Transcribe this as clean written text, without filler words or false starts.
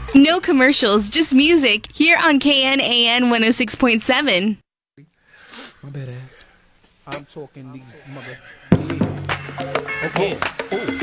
No commercials, just music here on KNAN 106.7. My bad, I'm talking these mother. Yeah. Okay.